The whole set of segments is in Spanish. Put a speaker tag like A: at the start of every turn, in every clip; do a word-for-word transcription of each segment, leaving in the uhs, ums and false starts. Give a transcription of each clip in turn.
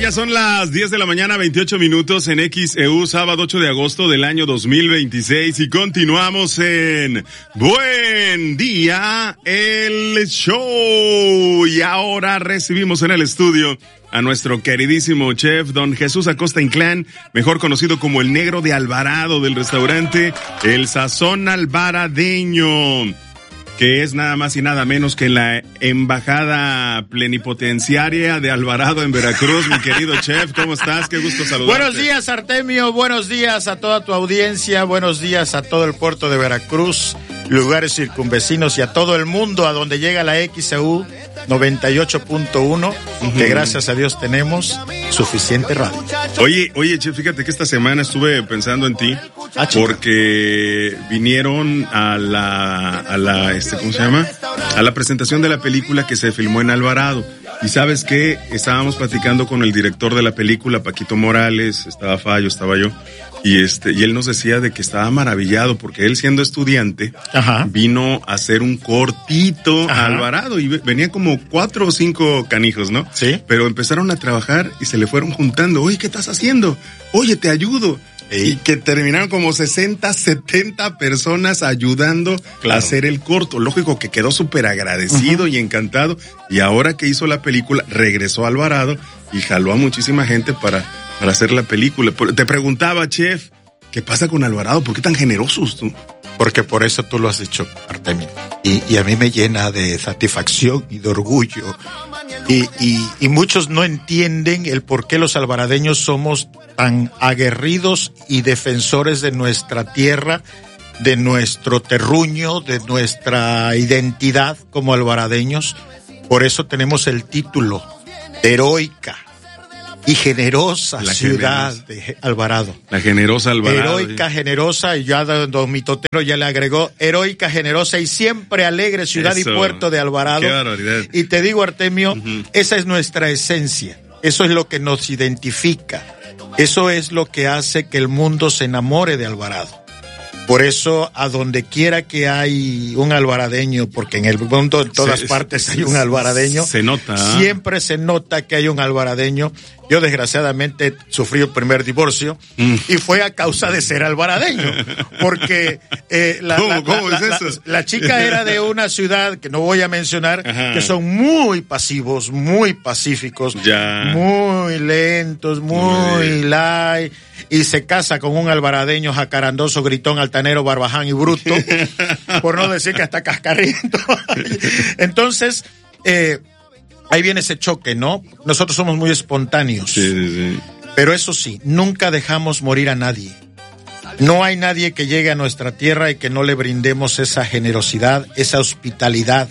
A: ya son las diez de la mañana, veintiocho minutos en X E U, sábado ocho de agosto del año dos mil veintiséis, y continuamos en Buen Día el Show. Y ahora recibimos en el estudio a nuestro queridísimo chef, don Jesús Acosta Inclán, mejor conocido como el Negro de Alvarado, del restaurante El Sazón Alvaradeño, que es nada más y nada menos que la embajada plenipotenciaria de Alvarado en Veracruz. Mi querido chef, ¿cómo estás? Qué gusto saludarte.
B: Buenos días, Artemio, buenos días a toda tu audiencia, buenos días a todo el puerto de Veracruz, lugares circunvecinos y a todo el mundo a donde llega la X E U noventa y ocho punto uno, uh-huh. que gracias a Dios tenemos suficiente radio.
A: Oye, oye, chef, fíjate que esta semana estuve pensando en ti, ah, porque vinieron a la, a la, este, ¿cómo se llama? A la presentación de la película que se filmó en Alvarado. Y ¿sabes qué? Estábamos platicando con el director de la película, Paquito Morales, estaba Fallo, estaba yo, y este, y él nos decía de que estaba maravillado porque él, siendo estudiante, Ajá. vino a hacer un cortito Ajá. a Alvarado, y venía como cuatro o cinco canijos, ¿no?
B: Sí.
A: Pero empezaron a trabajar y se le fueron juntando. Oye, ¿qué estás haciendo? Oye, te ayudo. Y que terminaron como sesenta, setenta personas ayudando claro. a hacer el corto. Lógico que quedó súper agradecido uh-huh. y encantado. Y ahora que hizo la película, regresó a Alvarado y jaló a muchísima gente para, para hacer la película. Te preguntaba, chef, ¿qué pasa con Alvarado? ¿Por qué tan generosos tú?
B: Porque por eso tú lo has dicho, Artemio. Y, y a mí me llena de satisfacción y de orgullo. Y, y, y muchos no entienden el por qué los alvaradeños somos tan aguerridos y defensores de nuestra tierra, de nuestro terruño, de nuestra identidad como alvaradeños. Por eso tenemos el título heroica y generosa la ciudad generosa. de Alvarado.
A: La generosa Alvarado.
B: Heroica, generosa, y ya don Mitotero ya le agregó, heroica, generosa y siempre alegre ciudad Eso. y puerto de Alvarado.
A: Qué barbaridad.
B: Y te digo, Artemio, uh-huh. esa es nuestra esencia. Eso es lo que nos identifica. Eso es lo que hace que el mundo se enamore de Alvarado. Por eso, a donde quiera que hay un alvaradeño, porque en el mundo en todas se, partes se, hay un alvaradeño.
A: Se nota.
B: Siempre se nota que hay un alvaradeño. Yo, desgraciadamente, sufrí el primer divorcio mm. y fue a causa de ser alvaradeño. Porque eh, la,
A: ¿Cómo,
B: la,
A: cómo
B: la,
A: es
B: la,
A: eso?
B: La, la chica era de una ciudad que no voy a mencionar, Ajá. que son muy pasivos, muy pacíficos,
A: ya.
B: muy lentos, muy, muy light. Y se casa con un alvaradeño jacarandoso, gritón, altanero, barbaján y bruto, por no decir que hasta cascarriento. Entonces, eh, ahí viene ese choque, ¿no? Nosotros somos muy espontáneos.
A: Sí, sí, sí.
B: Pero eso sí, nunca dejamos morir a nadie. No hay nadie que llegue a nuestra tierra y que no le brindemos esa generosidad, esa hospitalidad.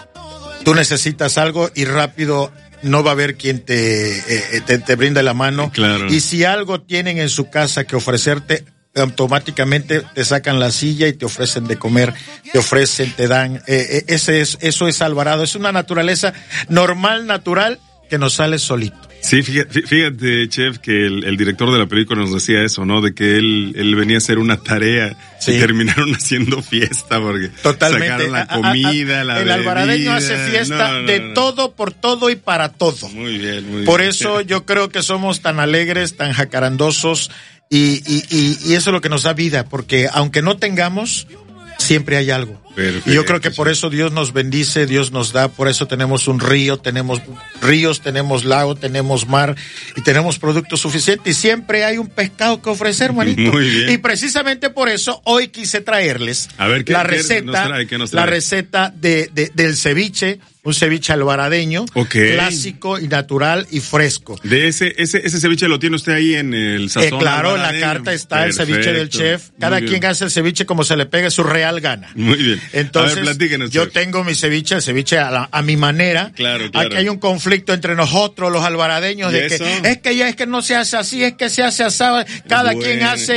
B: Tú necesitas algo y rápido no va a haber quien te, eh, te, te brinde la mano.
A: Claro.
B: Y si algo tienen en su casa que ofrecerte, automáticamente te sacan la silla y te ofrecen de comer, te ofrecen, te dan. Eh, ese es, eso es Alvarado. Es una naturaleza normal, natural, que nos sale solito.
A: Sí, fíjate, fíjate, chef, que el, el director de la película nos decía eso, ¿no? De que él, él venía a hacer una tarea sí. y terminaron haciendo fiesta porque
B: Totalmente.
A: sacaron la comida, a, a, a, la
B: El
A: bebida.
B: alvaradeño hace fiesta no, no, de no. todo, por todo y para todo.
A: Muy bien, muy bien.
B: Por eso yo creo que somos tan alegres, tan jacarandosos y, y, y, y eso es lo que nos da vida, porque aunque no tengamos, siempre hay algo. Perfecto. Y yo creo que por eso Dios nos bendice, Dios nos da, por eso tenemos un río, tenemos ríos, tenemos lago, tenemos mar y tenemos productos suficientes y siempre hay un pescado que ofrecer, manito.
A: Muy bien.
B: Y precisamente por eso hoy quise traerles
A: A ver, ¿qué,
B: la
A: qué
B: receta,
A: nos trae, qué nos trae?
B: la receta de, de, del ceviche, un ceviche alvaradeño,
A: okay.
B: clásico y natural y fresco.
A: De ese, ese, ese ceviche lo tiene usted ahí en el sazón.
B: Eh, claro, en la carta está Perfecto. el ceviche del chef. Cada quien hace el ceviche como se le pegue su real gana.
A: Muy bien.
B: Entonces,
A: a ver,
B: yo chef. tengo mi ceviche, el ceviche a, la, a mi manera.
A: Claro, claro.
B: Aquí hay un conflicto entre nosotros, los alvaradeños, de que es que ya es que no se hace así, es que se hace asado. Cada bueno. quien hace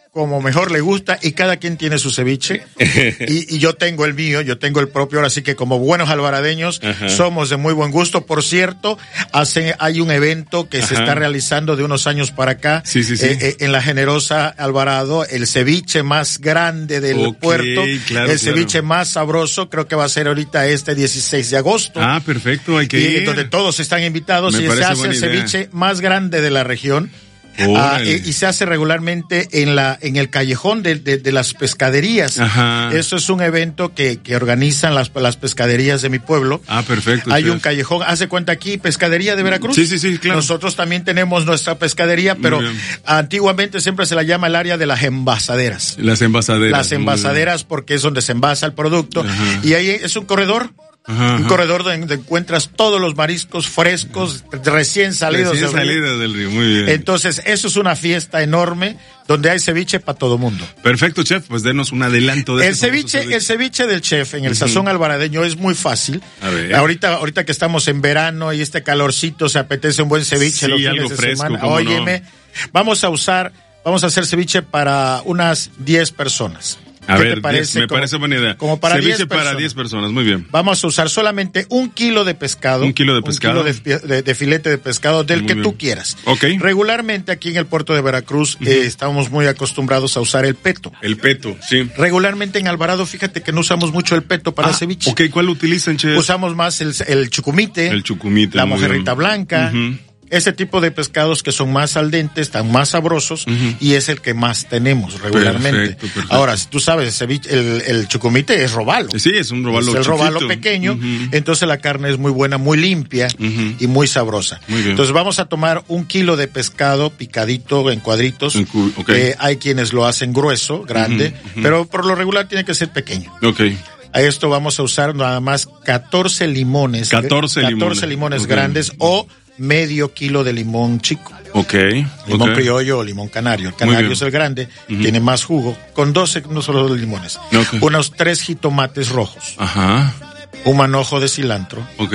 B: como mejor le gusta y cada quien tiene su ceviche y, y yo tengo el mío, yo tengo el propio, ahora sí que como buenos alvaradeños Ajá. somos de muy buen gusto. Por cierto, hace, hay un evento que Ajá. se está realizando de unos años para acá
A: sí, sí, sí.
B: Eh, eh, en la Generosa Alvarado, el ceviche más grande del
A: okay,
B: puerto,
A: claro,
B: el ceviche
A: claro.
B: más sabroso, creo que va a ser ahorita este dieciséis de agosto.
A: Ah, perfecto, hay que
B: y
A: ir.
B: donde todos están invitados
A: Me
B: y se hace el
A: idea.
B: ceviche más grande de la región. Ah, y, y se hace regularmente en la en el callejón de, de, de las pescaderías.
A: Ajá.
B: Eso es un evento que, que organizan las, las pescaderías de mi pueblo.
A: Ah, perfecto.
B: Hay
A: chef.
B: un callejón, hace cuenta aquí, pescadería de Veracruz.
A: Sí, sí, sí, claro.
B: Nosotros también tenemos nuestra pescadería, pero antiguamente siempre se la llama el área de las envasaderas.
A: Las envasaderas.
B: Las envasaderas porque es donde se envasa el producto.
A: Ajá.
B: Y ahí es un corredor.
A: Ajá,
B: un
A: ajá.
B: corredor donde encuentras todos los mariscos frescos, recién salidos,
A: recién
B: del,
A: salidos
B: río.
A: del río. Muy bien.
B: Entonces, eso es una fiesta enorme donde hay ceviche para todo mundo.
A: Perfecto, chef, pues denos un adelanto de
B: el
A: este
B: ceviche,
A: ceviche.
B: el ceviche del chef en el uh-huh. sazón alvaradeño es muy fácil.
A: A ver.
B: Ahorita, ahorita que estamos en verano y este calorcito, se apetece un buen ceviche
A: sí,
B: los fines
A: algo
B: de
A: fresco,
B: semana.
A: ¿cómo
B: Óyeme,
A: no?
B: vamos a usar, vamos a hacer ceviche para unas diez personas.
A: A
B: ¿Qué
A: ver,
B: te parece?
A: diez, me
B: como,
A: parece buena idea.
B: Como para
A: ceviche
B: diez
A: para
B: personas.
A: diez personas, muy bien.
B: Vamos a usar solamente un kilo de pescado.
A: Un kilo de pescado.
B: Un kilo de, de, de filete de pescado, del muy que bien. Tú quieras.
A: Ok.
B: Regularmente aquí en el puerto de Veracruz uh-huh. eh, estamos muy acostumbrados a usar el peto.
A: El peto, sí.
B: Regularmente en Alvarado, fíjate que no usamos mucho el peto para
A: ah,
B: el ceviche.
A: Ok, ¿cuál utilizan, chef?
B: Usamos más el, el chucumite.
A: El chucumite.
B: La mojarrita blanca. Uh-huh. Ese tipo de pescados que son más al dente, están más sabrosos uh-huh. y es el que más tenemos regularmente.
A: Perfecto, perfecto.
B: Ahora, si tú sabes, el, ceviche, el, el chucumite es robalo.
A: Sí, es un robalo
B: Es el
A: chiquito.
B: robalo pequeño, uh-huh. entonces la carne es muy buena, muy limpia uh-huh. y muy sabrosa.
A: Muy bien.
B: Entonces vamos a tomar un kilo de pescado picadito en cuadritos.
A: Cu- okay.
B: eh, hay quienes lo hacen grueso, grande, uh-huh. Uh-huh. pero por lo regular tiene que ser pequeño.
A: Ok.
B: A esto vamos a usar nada más catorce limones.
A: catorce limones.
B: catorce limones
A: okay.
B: grandes o medio kilo de limón chico.
A: Ok.
B: Limón
A: okay.
B: criollo o limón canario. El canario es el grande, uh-huh. tiene más jugo. Con doce, no solo dos limones.
A: Okay.
B: Unos tres jitomates rojos.
A: Ajá.
B: Un manojo de cilantro.
A: Ok.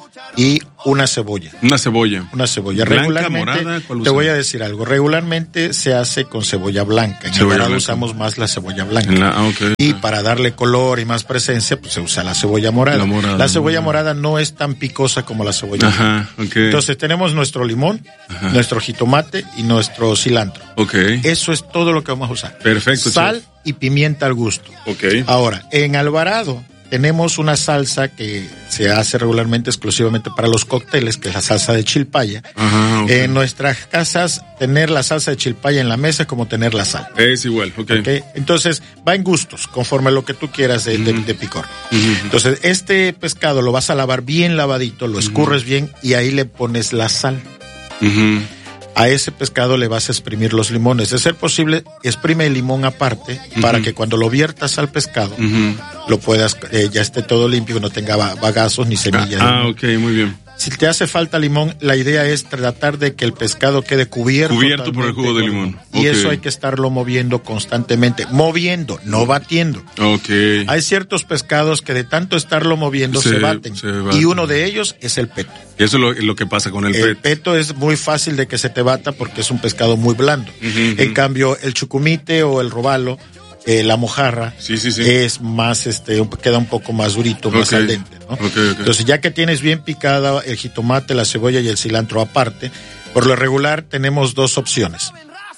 B: Y una cebolla.
A: Una cebolla.
B: Una cebolla.
A: Blanca,
B: Regularmente,
A: morada, ¿cuál
B: te
A: usan?
B: voy a decir algo. Regularmente se hace con cebolla blanca. En
A: Cebolla
B: el verano
A: blanca.
B: usamos más la cebolla blanca.
A: La, ah, okay.
B: Y para darle color y más presencia, pues se usa la cebolla morada.
A: La, morada,
B: la cebolla
A: morada.
B: morada no es tan picosa como la cebolla
A: Ajá,
B: blanca.
A: okay.
B: Entonces tenemos nuestro limón, Ajá. nuestro jitomate y nuestro cilantro.
A: Ok.
B: Eso es todo lo que vamos a usar.
A: Perfecto.
B: Sal
A: chef.
B: y pimienta al gusto.
A: Ok.
B: Ahora, en Alvarado tenemos una salsa que se hace regularmente exclusivamente para los cócteles, que es la salsa de chilpaya.
A: Ajá, okay.
B: En nuestras casas, tener la salsa de chilpaya en la mesa es como tener la sal.
A: Es igual, ok.
B: ¿Okay? Entonces, va en gustos, conforme a lo que tú quieras de, uh-huh. de, de picor.
A: Uh-huh.
B: Entonces, este pescado lo vas a lavar bien lavadito, lo escurres uh-huh. bien y ahí le pones la sal.
A: Uh-huh.
B: A ese pescado le vas a exprimir los limones. De ser posible, exprime el limón aparte uh-huh. para que cuando lo viertas al pescado uh-huh. lo puedas, eh, ya esté todo limpio, no tenga bagazos ni semillas.
A: Ah, ah ok, muy bien.
B: Si te hace falta limón, la idea es tratar de que el pescado quede cubierto.
A: Cubierto por el jugo de limón.
B: Y okay. eso hay que estarlo moviendo constantemente. Moviendo, no batiendo.
A: Ok.
B: Hay ciertos pescados que de tanto estarlo moviendo se, se, baten, se baten. Y uno de ellos es el peto.
A: Y eso es lo, lo que pasa con el,
B: el
A: peto.
B: El peto es muy fácil de que se te bata porque es un pescado muy blando. Uh-huh, en uh-huh. cambio, el chucumite o el robalo, Eh, la mojarra
A: sí, sí, sí.
B: es más, este, queda un poco más durito, más
A: okay.
B: al dente, ¿no?
A: Okay, okay.
B: Entonces, ya que tienes bien picada el jitomate, la cebolla y el cilantro aparte, por lo regular tenemos dos opciones.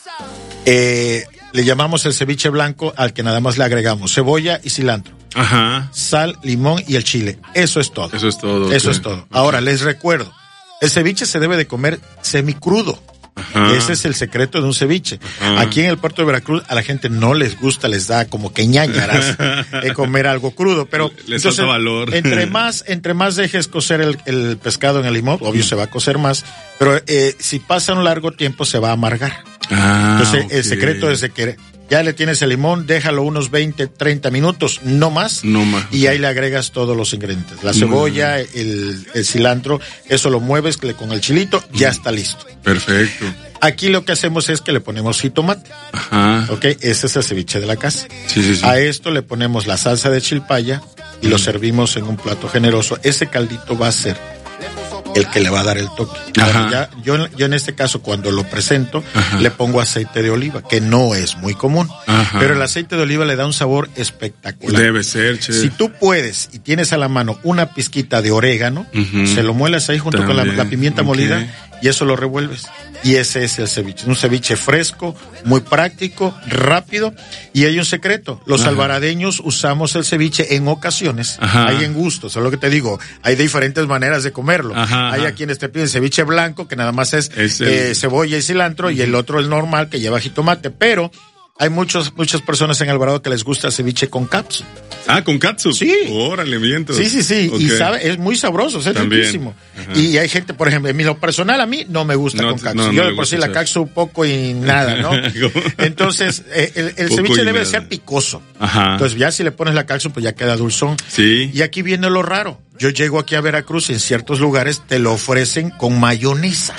B: Eh, le llamamos el ceviche blanco al que nada más le agregamos cebolla y cilantro.
A: Ajá.
B: Sal, limón y el chile. Eso es todo.
A: Eso es todo.
B: Eso
A: okay.
B: es todo. Ahora, les recuerdo, el ceviche se debe de comer semicrudo.
A: Ajá.
B: Ese es el secreto de un ceviche.
A: Ajá.
B: Aquí en el puerto de Veracruz a la gente no les gusta, les da como que ñañaras de comer algo crudo, pero
A: les falta valor.
B: Entre más, entre más dejes cocer el, el pescado en el limón, obvio se va a cocer más, pero eh, si pasa un largo tiempo se va a amargar.
A: Ah,
B: Entonces
A: okay.
B: el secreto es de que ya le tienes el limón, déjalo unos veinte, treinta minutos, no más.
A: No más.
B: Y ahí le agregas todos los ingredientes. La cebolla, el, el cilantro, eso lo mueves con el chilito, ya está listo.
A: Perfecto.
B: Aquí lo que hacemos es que le ponemos jitomate.
A: Ajá.
B: Ok, ese es el ceviche de la casa.
A: Sí, sí, sí.
B: A esto le ponemos la salsa de chilpaya y mm. lo servimos en un plato generoso. Ese caldito va a ser el que le va a dar el toque. Bueno, ya, yo, yo en este caso, cuando lo presento, Ajá. le pongo aceite de oliva, que no es muy común. Ajá. Pero el aceite de oliva le da un sabor espectacular.
A: Debe ser, che.
B: Si tú puedes y tienes a la mano una pizquita de orégano, uh-huh. se lo muelas ahí junto También. con la, la pimienta okay. molida y eso lo revuelves. Y ese es el ceviche. Un ceviche fresco, muy práctico, rápido. Y hay un secreto. Los Ajá. alvaradeños usamos el ceviche en ocasiones. Ajá. Hay en gustos. Es lo que te digo. Hay diferentes maneras de comerlo. Ajá. Hay a quienes te piden ceviche blanco, que nada más es, es el... eh, cebolla y cilantro, uh-huh. y el otro el normal, que lleva jitomate. Pero hay muchos, muchas personas en Alvarado que les gusta el ceviche con catsup.
A: Ah, ¿con catsup?
B: Sí.
A: Órale, vientos.
B: Sí, sí, sí. Okay. Y sabe, es muy sabroso, es También. riquísimo. Ajá. Y hay gente, por ejemplo, en lo personal a mí no me gusta no, con catsup. No, Yo no de por sí la catsup poco y nada, ¿no? Entonces, eh, el, el ceviche debe nada. ser picoso. Ajá. Entonces, ya si le pones la catsup, pues ya queda dulzón.
A: Sí.
B: Y aquí viene lo raro. Yo llego aquí a Veracruz y en ciertos lugares te lo ofrecen con mayonesa.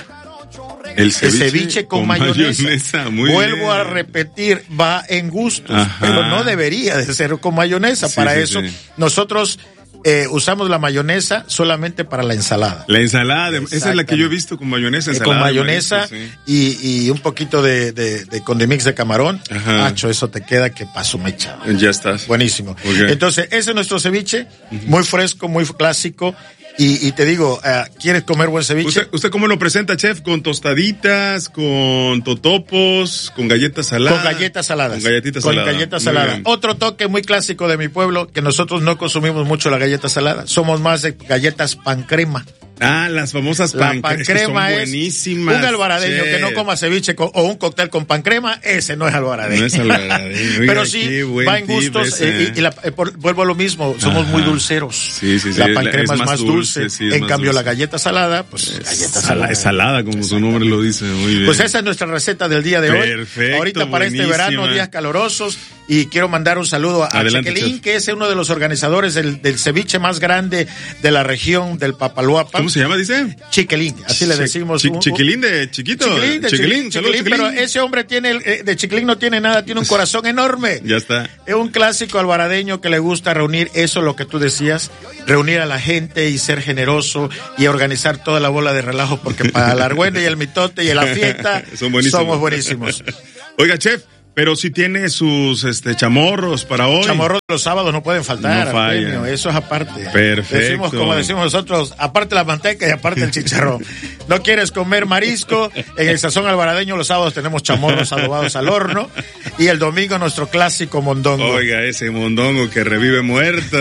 A: El ceviche,
B: el ceviche con, con mayonesa. mayonesa muy Vuelvo bien. a repetir, va en gustos, Ajá. pero no debería de ser con mayonesa. Sí, Para sí, eso, sí. nosotros eh, usamos la mayonesa solamente para la ensalada.
A: La ensalada, esa es la que yo he visto con mayonesa. Ensalada,
B: con mayonesa maíz, sí. y, y un poquito de, de, de condimix de camarón. Ajá. Hacho, eso te queda que paso mecha.
A: Ya estás.
B: Buenísimo. Okay. Entonces, ese es nuestro ceviche, uh-huh. muy fresco, muy clásico. Y, y te digo, uh, ¿quieres comer buen ceviche?
A: ¿Usted, ¿Usted cómo lo presenta, chef? ¿Con tostaditas, con totopos, con galletas saladas?
B: Con galletas saladas.
A: Con galletitas
B: con
A: saladas.
B: Con galletas saladas. Otro toque muy clásico de mi pueblo, que nosotros no consumimos mucho la galleta salada. Somos más de galletas pan crema.
A: Ah, las famosas pan,
B: pan crema. Es buenísimas. Un alvaradeño che. que no coma ceviche con, o un cóctel con pan crema, ese no es alvaradeño.
A: No es alvaradeño.
B: Pero sí, va en gustos. Eh, y, y la, eh, por, vuelvo a lo mismo, somos Ajá. muy dulceros.
A: Sí, sí, sí.
B: La pan crema es, es más dulce.
A: dulce sí,
B: es en
A: más
B: cambio,
A: dulce.
B: la galleta salada, pues es galleta salada.
A: Es salada, como su nombre lo dice. Muy bien.
B: Pues esa es nuestra receta del día de hoy.
A: Perfecto.
B: Ahorita para buenísima. este verano, días calurosos. Y quiero mandar un saludo a
A: Adelante,
B: Chiquilín,
A: chef.
B: que es uno de los organizadores del, del ceviche más grande de la región del Papaloapa.
A: ¿Cómo se llama, dice?
B: Chiquilín, así Ch- le decimos.
A: Ch- Chiquilín de chiquito.
B: Chiquilín, de
A: Chiquilín,
B: Chiquilín, Chiquilín, Chiquilín, pero ese hombre tiene, el, de Chiquilín no tiene nada, tiene un corazón enorme.
A: Ya está.
B: Es un clásico alvaradeño que le gusta reunir eso, lo que tú decías, reunir a la gente y ser generoso y organizar toda la bola de relajo, porque para el argüende y el mitote y la fiesta
A: Son buenísimos.
B: somos buenísimos.
A: Oiga, chef, pero si tiene sus este chamorros para hoy.
B: Chamorros los sábados no pueden faltar.
A: No falla.
B: Premio, eso es aparte.
A: Perfecto.
B: Decimos, como decimos nosotros, aparte la manteca y aparte el chicharrón. ¿No quieres comer marisco? En el sazón alvaradeño los sábados tenemos chamorros adobados al horno y el domingo nuestro clásico mondongo.
A: Oiga, ese mondongo que revive muerto.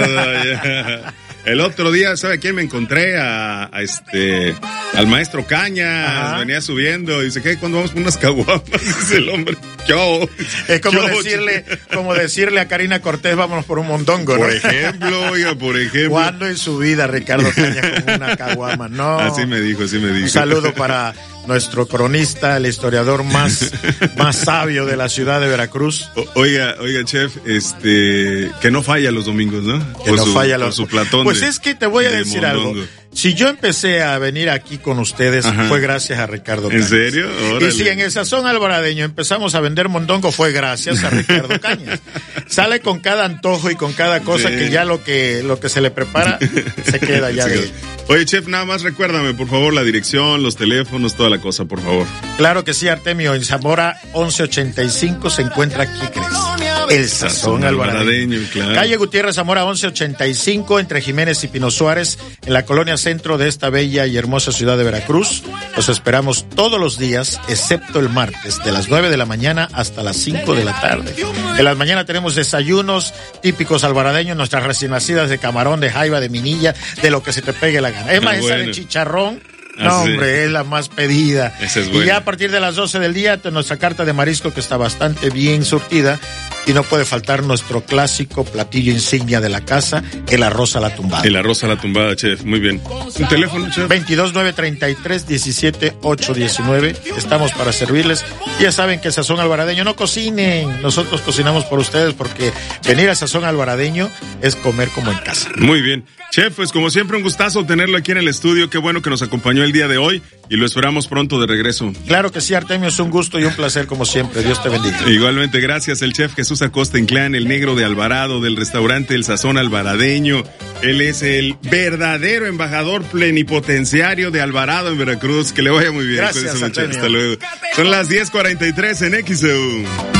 A: El otro día, ¿sabe quién me encontré? A, a este, al maestro Cañas. Ajá. Venía subiendo y dice, ¿qué? ¿Cuándo vamos por unas caguamas? Dice el hombre, yo.
B: Es como
A: yo,
B: decirle, como decirle a Karina Cortés, vámonos por un mondongo, ¿no?
A: Por ejemplo, oiga, por ejemplo.
B: ¿Cuándo en su vida Ricardo Cañas con una caguama? No.
A: Así me dijo, así me dijo.
B: Un saludo para nuestro cronista, el historiador más, más sabio de la ciudad de Veracruz.
A: O, oiga, oiga, chef, este, que no falla los domingos, ¿no?
B: Que
A: por
B: no
A: su,
B: falla
A: los
B: Pues
A: su platón
B: Pues
A: de,
B: es que te voy a decir
A: mondongo.
B: algo. Si yo empecé a venir aquí con ustedes, Ajá. fue gracias a Ricardo Cañas.
A: ¿En serio? Órale.
B: Y si en el sazón alvaradeño empezamos a vender mondongo, fue gracias a Ricardo Cañas. Sale con cada antojo y con cada cosa sí. que ya lo que, lo que se le prepara, se queda ya sí. de...
A: Oye, chef, nada más recuérdame, por favor, la dirección, los teléfonos, toda la cosa, por favor.
B: Claro que sí, Artemio. En Zamora once ochenta y cinco se encuentra aquí, ¿crees? El Sazón, Sazón Alvaradeño. Alvaradeño claro. Calle Gutiérrez Zamora once ochenta y cinco, entre Jiménez y Pino Suárez, en la colonia centro de esta bella y hermosa ciudad de Veracruz. Los esperamos todos los días, excepto el martes, de las nueve de la mañana hasta las cinco de la tarde. En las mañanas tenemos desayunos típicos alvaradeños, nuestras recién nacidas de camarón, de jaiba, de minilla, de lo que se te pegue la gana. Es más, ah, esa bueno. de chicharrón, no, ah, hombre, sí. es la más pedida.
A: Esa es
B: y
A: buena.
B: ya a partir de las doce del día, nuestra carta de marisco que está bastante bien surtida. Y no puede faltar nuestro clásico platillo insignia de la casa, el arroz a la tumbada.
A: El arroz a la tumbada, chef, muy bien. ¿Un teléfono, chef?
B: veintidós nueve treinta y tres diecisiete ocho diecinueve. Estamos para servirles. Ya saben que el Sazón Alvaradeño, no cocinen. Nosotros cocinamos por ustedes porque venir al Sazón Alvaradeño es comer como en casa.
A: Muy bien. Chef, pues como siempre un gustazo tenerlo aquí en el estudio. Qué bueno que nos acompañó el día de hoy y lo esperamos pronto de regreso.
B: Claro que sí, Artemio, es un gusto y un placer como siempre. Dios te bendiga.
A: Igualmente, gracias, el chef Jesús Jesús Acosta Inclán, el negro de Alvarado, del restaurante El Sazón Alvaradeño. Él es el verdadero embajador plenipotenciario de Alvarado en Veracruz. Que le vaya muy bien.
B: Gracias,
A: mucho. Hasta luego. Son las diez cuarenta y tres en X E U.